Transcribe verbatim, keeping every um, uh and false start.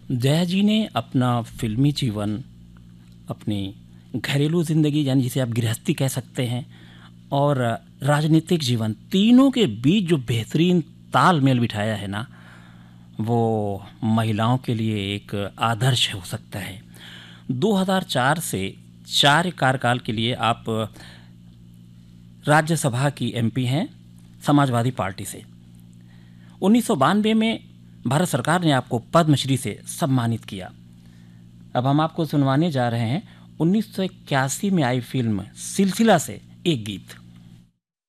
जया जी ने अपना फिल्मी जीवन, अपनी घरेलू ज़िंदगी यानी जिसे आप गृहस्थी कह सकते हैं, और राजनीतिक जीवन, तीनों के बीच जो बेहतरीन तालमेल बिठाया है ना, वो महिलाओं के लिए एक आदर्श हो सकता है। दो हज़ार चार से चार कार्यकाल के लिए आप राज्यसभा की एमपी हैं समाजवादी पार्टी से। उन्नीस सौ बानवे में भारत सरकार ने आपको पद्मश्री से सम्मानित किया। अब हम आपको सुनवाने जा रहे हैं उन्नीस सौ इक्यासी में आई फिल्म सिलसिला से एक गीत।